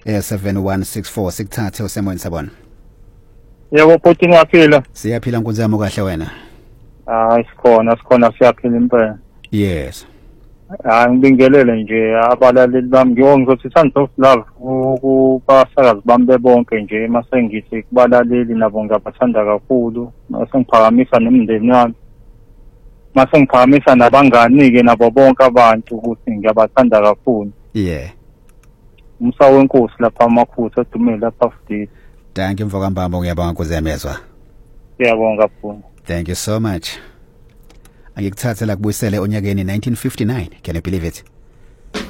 7164 sikuthathe usemoyeni sabona. Yebo bhuti ngiyaphila. Siyaphila nkunzi yami kahle wena. Sikhona siyaphila impela. Yes. Ngibingelele nje abalaleli bami ngizothi Sons of Love ukubasakazi bami bebonke nje mase ngithi kubalaleli nabo ngabathanda kakhulu mase ngiphakamisa nemndeni wami mase ngiphakamisa nabangani ke nabo bonke abantu ukuthi ngiyabathanda kakhulu. Yeah. Umsa wenkosi lapha amakhutha edumile lapha futhi. Thank you mfokambambo ngiyabonga nkunzi yamezwa. Ngiyabonga kakhulu. Thank you so much. Angikuthathe la kubuyisele onyakeni 1959. Can you believe it?